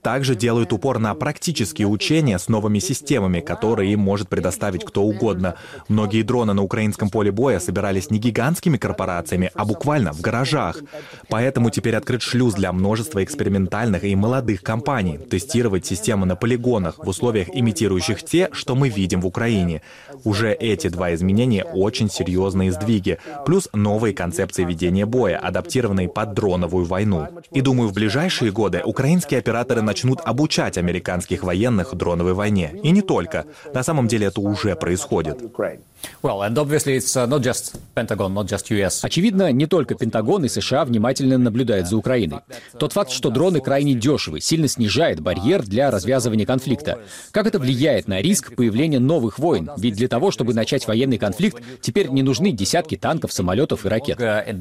также делают упор на практические учения с новыми системами, которые им может предоставить кто угодно. Многие дроны на украинском поле боя собирались не гигантскими корпорациями, а буквально в гаражах. Поэтому теперь открыт шлюз для множества экспериментальных и молодых компаний тестировать системы на полигонах в условиях, имитирующих те, что мы видим в Украине. Уже эти два изменения очень серьезные сдвиги, плюс новые концепции ведения боя, адаптированные под дроновую войну. И думаю, в ближайшие годы украинские операторы начнут обучать американских военных дроновой войне. И не только. На самом деле это уже происходит. Очевидно, не только Пентагон и США внимательно наблюдают за Украиной. Тот факт, что дроны крайне дешевы, сильно снижает барьер для развязывания конфликта. Как это влияет на риск появления новых войн? Ведь для того, чтобы начать военный конфликт, теперь не нужны десятки танков, самолетов и ракет.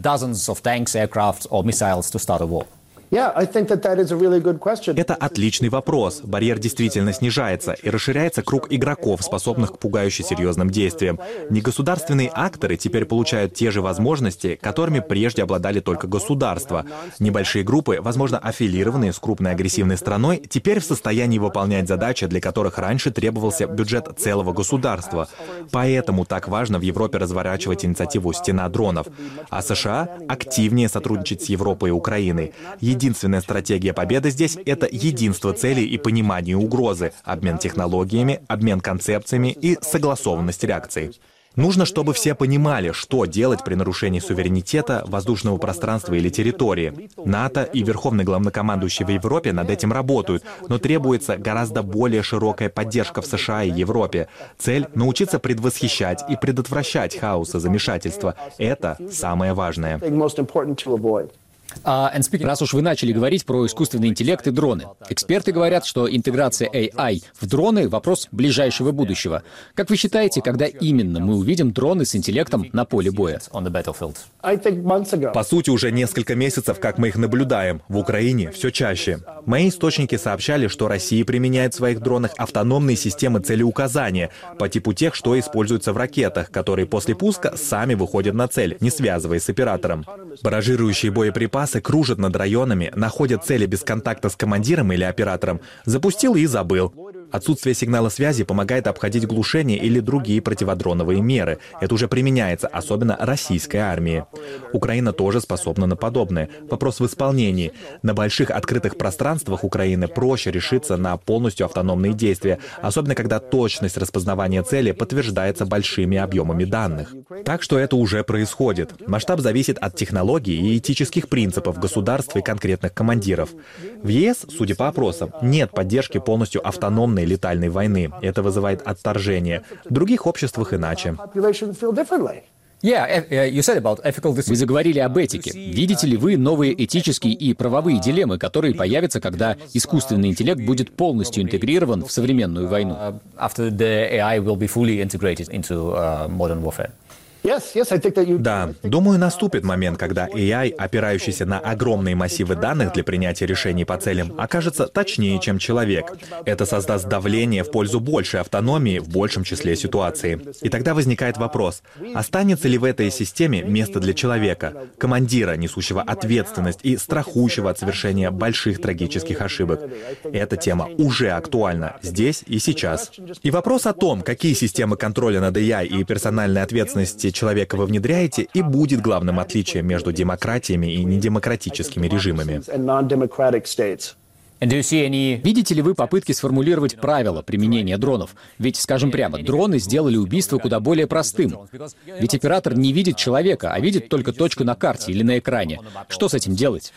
Это отличный вопрос. Барьер действительно снижается, и расширяется круг игроков, способных к пугающе серьезным действиям. Негосударственные акторы теперь получают те же возможности, которыми прежде обладали только государства. Небольшие группы, возможно, аффилированные с крупной агрессивной страной, теперь в состоянии выполнять задачи, для которых раньше требовался бюджет целого государства. Поэтому так важно в Европе разворачивать инициативу «Стена дронов». А США активнее сотрудничать с Европой и Украиной. Единственная стратегия победы здесь — это единство целей и понимание угрозы, обмен технологиями, обмен концепциями и согласованность реакций. Нужно, чтобы все понимали, что делать при нарушении суверенитета, воздушного пространства или территории. НАТО и верховный главнокомандующий в Европе над этим работают, но требуется гораздо более широкая поддержка в США и Европе. Цель — научиться предвосхищать и предотвращать хаос и замешательство. Это самое важное. Раз уж вы начали говорить про искусственный интеллект и дроны, эксперты говорят, что интеграция AI в дроны — вопрос ближайшего будущего. Как вы считаете, когда именно мы увидим дроны с интеллектом на поле боя? По сути, уже несколько месяцев, как мы их наблюдаем. В Украине все чаще. Мои источники сообщали, что Россия применяет в своих дронах автономные системы целеуказания по типу тех, что используются в ракетах, которые после пуска сами выходят на цель, не связываясь с оператором. Баражирующие боеприпасы кружат над районами, находят цели без контакта с командиром или оператором. Запустил и забыл. Отсутствие сигнала связи помогает обходить глушение или другие противодроновые меры. Это уже применяется, особенно российской армии. Украина тоже способна на подобное. Вопрос в исполнении. На больших открытых пространствах Украины проще решиться на полностью автономные действия, особенно когда точность распознавания цели подтверждается большими объемами данных. Так что это уже происходит. Масштаб зависит от технологий и этических принципов государства и конкретных командиров. В ЕС, судя по опросам, нет поддержки полностью автономной летальной войны. Это вызывает отторжение. В других обществах иначе. Вы заговорили об этике. Видите ли вы новые этические и правовые дилеммы, которые появятся, когда искусственный интеллект будет полностью интегрирован в современную войну? Да, думаю, наступит момент, когда AI, опирающийся на огромные массивы данных для принятия решений по целям, окажется точнее, чем человек. Это создаст давление в пользу большей автономии в большем числе ситуаций. И тогда возникает вопрос, останется ли в этой системе место для человека, командира, несущего ответственность и страхующего от совершения больших трагических ошибок. Эта тема уже актуальна здесь и сейчас. И вопрос о том, какие системы контроля над AI и персональной ответственности человека вы внедряете, и будет главным отличием между демократиями и недемократическими режимами. Видите ли вы попытки сформулировать правила применения дронов? Ведь, скажем прямо, дроны сделали убийство куда более простым. Ведь оператор не видит человека, а видит только точку на карте или на экране. Что с этим делать?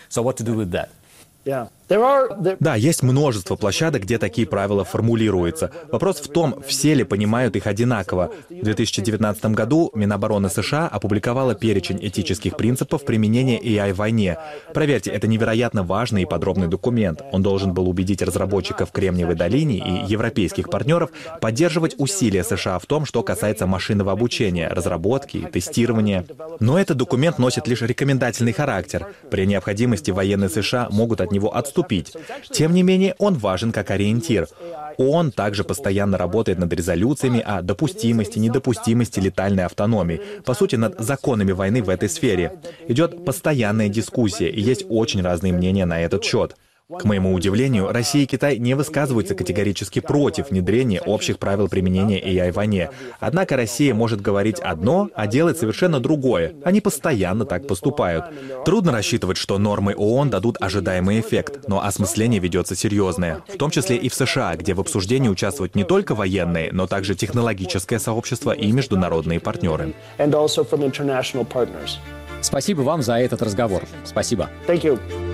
Да, есть множество площадок, где такие правила формулируются. Вопрос в том, все ли понимают их одинаково. В 2019 году Минобороны США опубликовала перечень этических принципов применения AI в войне. Проверьте, это невероятно важный и подробный документ. Он должен был убедить разработчиков Кремниевой долины и европейских партнеров поддерживать усилия США в том, что касается машинного обучения, разработки и тестирования. Но этот документ носит лишь рекомендательный характер. При необходимости военные США могут от него отступить. Тем не менее, он важен как ориентир. Он также постоянно работает над резолюциями о допустимости, недопустимости летальной автономии, по сути, над законами войны в этой сфере. Идет постоянная дискуссия, и есть очень разные мнения на этот счет. К моему удивлению, Россия и Китай не высказываются категорически против внедрения общих правил применения AI в войне. Однако Россия может говорить одно, а делать совершенно другое. Они постоянно так поступают. Трудно рассчитывать, что нормы ООН дадут ожидаемый эффект, но осмысление ведется серьезное. В том числе и в США, где в обсуждении участвуют не только военные, но также технологическое сообщество и международные партнеры. Спасибо вам за этот разговор. Спасибо. Thank you.